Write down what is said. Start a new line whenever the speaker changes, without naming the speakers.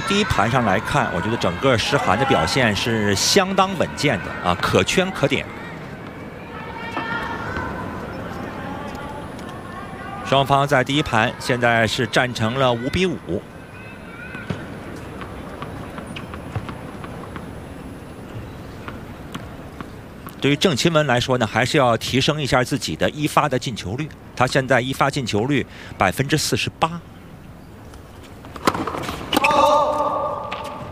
第一盘上来看，我觉得整个诗涵的表现是相当稳健的啊，可圈可点。双方在第一盘现在是战成了5比5。对于郑钦文来说呢，还是要提升一下自己的一发的进球率。他现在一发进球率48%。